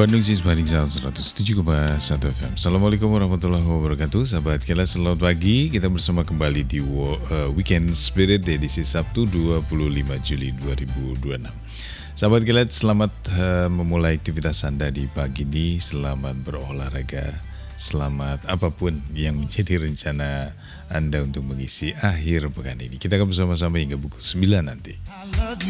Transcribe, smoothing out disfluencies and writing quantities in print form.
Bandung Cispaning Sound 107,1 FM. Assalamualaikum warahmatullahi wabarakatuh. Sahabat Kilat, selamat pagi. Kita bersama kembali di Weekend Spirit edisi Sabtu 25 Juli 2026. Sahabat Kilat, selamat memulai aktivitas Anda di pagi ini. Selamat berolahraga. Selamat apapun yang menjadi rencana Anda untuk mengisi akhir pekan ini. Kita akan bersama-sama hingga pukul 9 nanti.